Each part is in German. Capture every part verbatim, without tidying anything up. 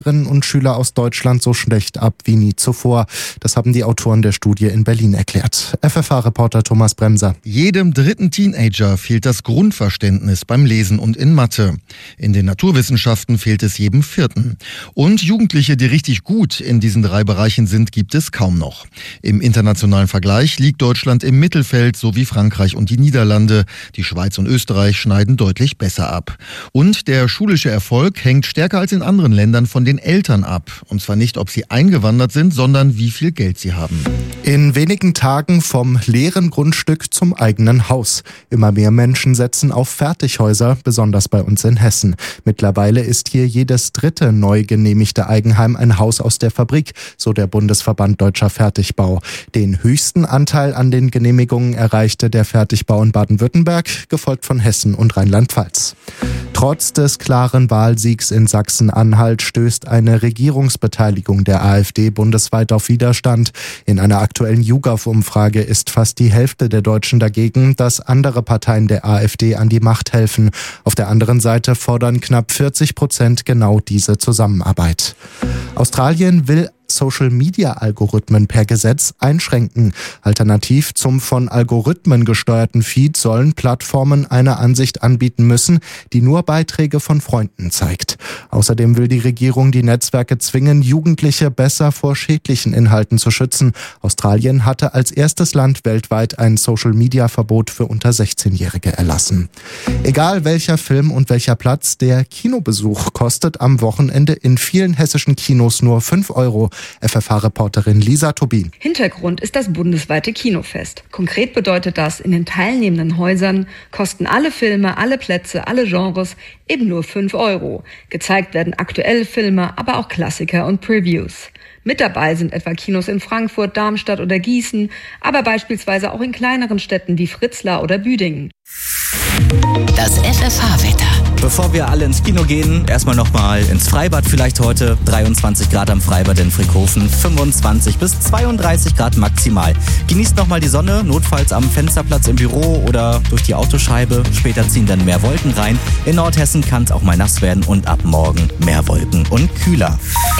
Schülerinnen und Schüler aus Deutschland so schlecht ab wie nie zuvor. Das haben die Autoren der Studie in Berlin erklärt. F F H-Reporter Thomas Bremser. Jedem dritten Teenager fehlt das Grundverständnis beim Lesen und in Mathe. In den Naturwissenschaften fehlt es jedem vierten. Und Jugendliche, die richtig gut in diesen drei Bereichen sind, gibt es kaum noch. Im internationalen Vergleich liegt Deutschland im Mittelfeld, so wie Frankreich und die Niederlande. Die Schweiz und Österreich schneiden deutlich besser ab. Und der schulische Erfolg hängt stärker als in anderen Ländern von den Eltern ab. Und zwar nicht, ob sie eingewandert sind, sondern wie viel Geld sie haben. In wenigen Tagen vom leeren Grundstück zum eigenen Haus. Immer mehr Menschen setzen auf Fertighäuser, besonders bei uns in Hessen. Mittlerweile ist hier jedes dritte neu genehmigte Eigenheim ein Haus aus der Fabrik, so der Bundesverband Deutscher Fertigbau. Den höchsten Anteil an den Genehmigungen erreichte der Fertigbau in Baden-Württemberg, gefolgt von Hessen und Rheinland-Pfalz. Trotz des klaren Wahlsiegs in Sachsen-Anhalt stößt eine Regierungsbeteiligung der AfD bundesweit auf Widerstand. In einer aktuellen YouGov-Umfrage ist fast die Hälfte der Deutschen dagegen, dass andere Parteien der AfD an die Macht helfen. Auf der anderen Seite fordern knapp vierzig Prozent genau diese Zusammenarbeit. Australien will Social-Media-Algorithmen per Gesetz einschränken. Alternativ zum von Algorithmen gesteuerten Feed sollen Plattformen eine Ansicht anbieten müssen, die nur Beiträge von Freunden zeigt. Außerdem will die Regierung die Netzwerke zwingen, Jugendliche besser vor schädlichen Inhalten zu schützen. Australien hatte als erstes Land weltweit ein Social-Media-Verbot für unter sechzehnjährige erlassen. Egal welcher Film und welcher Platz, der Kinobesuch kostet am Wochenende in vielen hessischen Kinos nur fünf Euro. F F H-Reporterin Lisa Tobin. Hintergrund ist das bundesweite Kinofest. Konkret bedeutet das, in den teilnehmenden Häusern kosten alle Filme, alle Plätze, alle Genres eben nur fünf Euro. Gezeigt werden aktuelle Filme, aber auch Klassiker und Previews. Mit dabei sind etwa Kinos in Frankfurt, Darmstadt oder Gießen, aber beispielsweise auch in kleineren Städten wie Fritzlar oder Büdingen. Das F F H-Wetter. Bevor wir alle ins Kino gehen, erstmal nochmal ins Freibad vielleicht heute. dreiundzwanzig Grad am Freibad in Frickhofen, fünfundzwanzig bis zweiunddreißig Grad maximal. Genießt nochmal die Sonne, notfalls am Fensterplatz im Büro oder durch die Autoscheibe. Später ziehen dann mehr Wolken rein. In Nordhessen kann es auch mal nass werden und ab morgen mehr Wolken und kühler.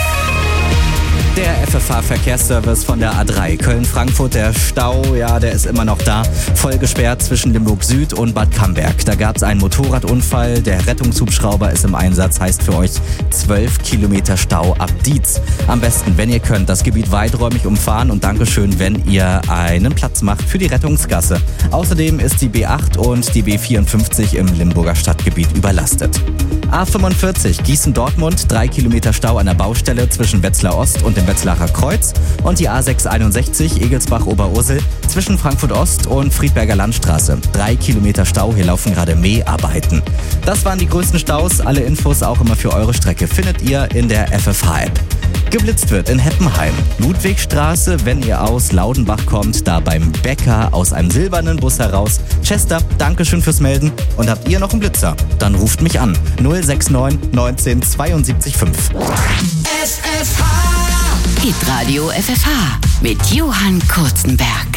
Der F F H-Verkehrsservice von der A drei Köln-Frankfurt, der Stau, ja, der ist immer noch da. Voll gesperrt zwischen Limburg Süd und Bad Camberg. Da gab es einen Motorradunfall, der Rettungshubschrauber ist im Einsatz, heißt für euch zwölf Kilometer Stau ab Dietz. Am besten, wenn ihr könnt, das Gebiet weiträumig umfahren und Dankeschön, wenn ihr einen Platz macht für die Rettungsgasse. Außerdem ist die B acht und die B vierundfünfzig im Limburger Stadtgebiet überlastet. A fünfundvierzig Gießen-Dortmund, drei Kilometer Stau an der Baustelle zwischen Wetzlar Ost und dem Wetzlarer Kreuz und die A sechshunderteinundsechzig Egelsbach-Oberursel zwischen Frankfurt Ost und Friedberger Landstraße. Drei Kilometer Stau, hier laufen gerade Mäharbeiten. Das waren die größten Staus, alle Infos auch immer für eure Strecke findet ihr in der F F H-App. Geblitzt wird in Heppenheim. Ludwigstraße, wenn ihr aus Laudenbach kommt, da beim Bäcker aus einem silbernen Bus heraus. Chester, Dankeschön fürs Melden. Und habt ihr noch einen Blitzer? Dann ruft mich an. null sechs neun neunzehn zweiundsiebzig fünf. Hitradio F F H mit Johann Kurzenberg.